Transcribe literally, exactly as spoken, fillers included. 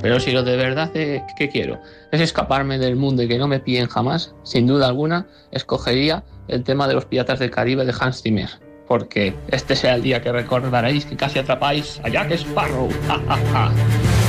Pero si lo de verdad eh, que quiero es escaparme del mundo y que no me pillen jamás, sin duda alguna, escogería el tema de los Piratas del Caribe de Hans Zimmer. Porque este sea el día que recordaréis que casi atrapáis a Jack Sparrow. ¡Ja, ja, ja!